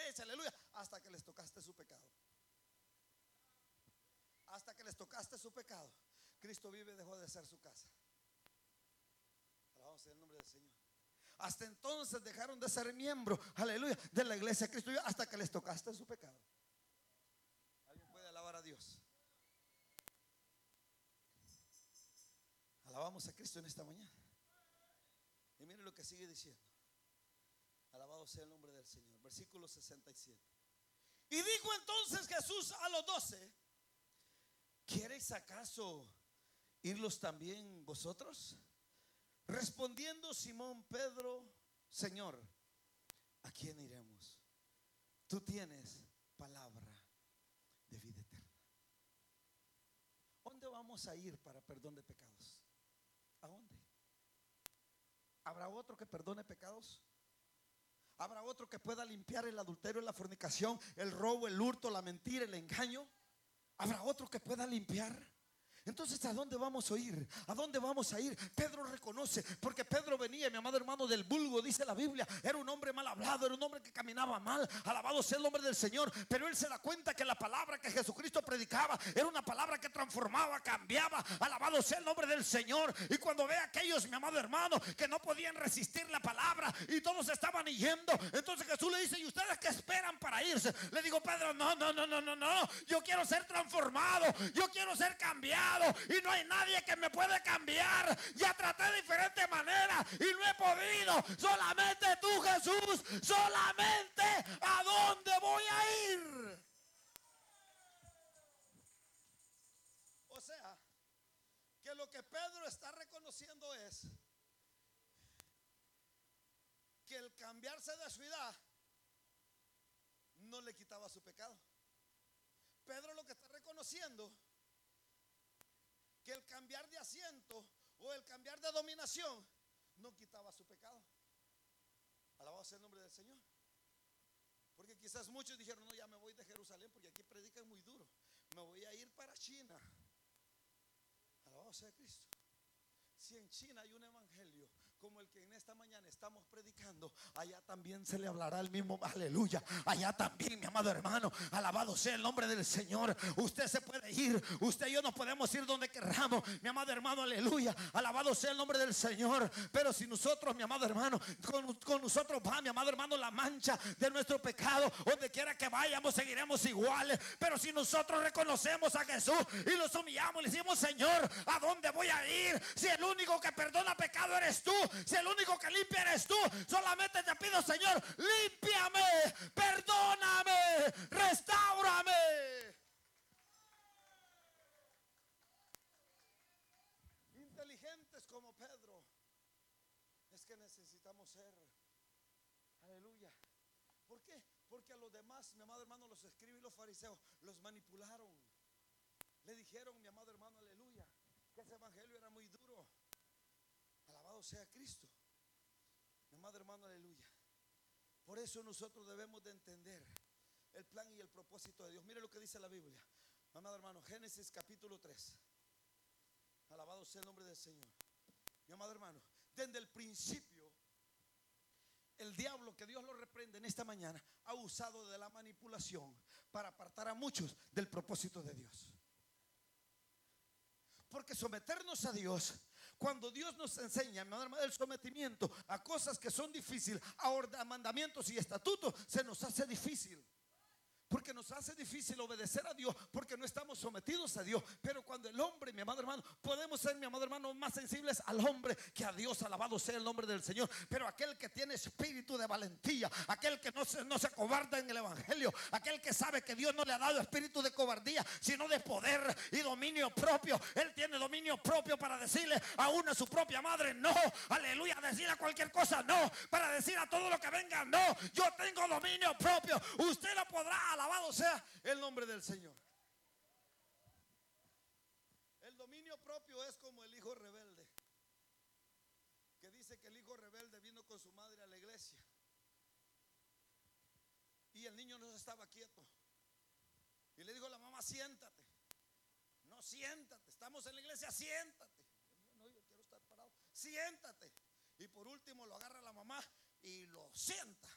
iglesia, aleluya, hasta que les tocaste su pecado. Hasta que les tocaste su pecado. Cristo vive, dejó de ser su casa. Alabamos el nombre del Señor. Hasta entonces dejaron de ser miembros, aleluya, de la iglesia de Cristo, hasta que les tocaste su pecado. ¿Alguien puede alabar a Dios? Alabamos a Cristo en esta mañana. Y mire lo que sigue diciendo. Alabado sea el nombre del Señor. Versículo 67. Y dijo entonces Jesús a los 12: ¿quieréis acaso irlos también vosotros? Respondiendo Simón Pedro: Señor, ¿a quién iremos? Tú tienes palabra de vida eterna. ¿Dónde vamos a ir para perdón de pecados? ¿A dónde? ¿Habrá otro que perdone pecados? ¿Habrá otro que pueda limpiar el adulterio, la fornicación, el robo, el hurto, la mentira, el engaño? ¿Habrá otro que pueda limpiar? Entonces, ¿a dónde vamos a ir? ¿A dónde vamos a ir? Pedro reconoce, porque Pedro venía, mi amado hermano, del vulgo, dice la Biblia. Era un hombre mal hablado, era un hombre que caminaba mal. Alabado sea el nombre del Señor. Pero él se da cuenta que la palabra que Jesucristo predicaba era una palabra que transformaba, cambiaba. Alabado sea el nombre del Señor. Y cuando ve a aquellos, mi amado hermano, que no podían resistir la palabra y todos estaban yendo, entonces Jesús le dice: ¿y ustedes qué esperan para irse? Le digo: Pedro, no, yo quiero ser transformado, yo quiero ser cambiado. Y no hay nadie que me puede cambiar. Ya traté de diferentes maneras y no he podido. Solamente tú, Jesús. Solamente. ¿A dónde voy a ir? O sea, que lo que Pedro está reconociendo es que el cambiarse de ciudad no le quitaba su pecado. Pedro lo que está reconociendo, que el cambiar de asiento o el cambiar de dominación no quitaba su pecado. Alabado sea el nombre del Señor. Porque quizás muchos dijeron: no, ya me voy de Jerusalén porque aquí predican muy duro, me voy a ir para China. Alabado sea Cristo. Si en China hay un evangelio como el que en esta mañana estamos predicando, allá también se le hablará el mismo, aleluya. Allá también, mi amado hermano, alabado sea el nombre del Señor. Usted se puede ir, usted y yo nos podemos ir donde querramos, mi amado hermano, aleluya. Alabado sea el nombre del Señor. Pero si nosotros, mi amado hermano, con nosotros va, mi amado hermano, la mancha de nuestro pecado, donde quiera que vayamos seguiremos iguales. Pero si nosotros reconocemos a Jesús y los humillamos y le decimos: Señor, ¿a dónde voy a ir? Si el único que perdona pecado eres tú, si el único que limpia eres tú, solamente te pido: Señor, límpiame, perdóname, restáurame. Inteligentes como Pedro es que necesitamos ser. Aleluya. ¿Por qué? Porque a los demás, mi amado hermano, los escribas y los fariseos los manipularon. Le dijeron, mi amado hermano, aleluya, que ese evangelio era muy duro. Alabado sea Cristo. Mi amado hermano, aleluya. Por eso nosotros debemos de entender el plan y el propósito de Dios. Mire lo que dice la Biblia, mi amado hermano, Génesis capítulo 3. Alabado sea el nombre del Señor. Mi amado hermano, desde el principio el diablo, que Dios lo reprende en esta mañana, ha usado de la manipulación para apartar a muchos del propósito de Dios. Porque someternos a Dios, cuando Dios nos enseña el sometimiento a cosas que son difíciles, a mandamientos y estatutos, se nos hace difícil. Porque nos hace difícil obedecer a Dios, porque no estamos sometidos a Dios. Pero cuando el hombre, mi amado hermano, podemos ser, mi amado hermano, más sensibles al hombre que a Dios. Alabado sea el nombre del Señor. Pero aquel que tiene espíritu de valentía, aquel que no se cobarda en el evangelio, aquel que sabe que Dios no le ha dado espíritu de cobardía, sino de poder y dominio propio. Él tiene dominio propio para decirle aún a su propia madre no, aleluya, decir a cualquier cosa no, para decir a todo lo que venga no. Yo tengo dominio propio. Usted lo podrá. Alabado sea el nombre del Señor. El dominio propio es como el hijo rebelde, que dice que el hijo rebelde vino con su madre a la iglesia y el niño no estaba quieto y le dijo a la mamá: siéntate. No, siéntate, estamos en la iglesia, siéntate. No, yo quiero estar parado. Siéntate. Y por último lo agarra la mamá y lo sienta.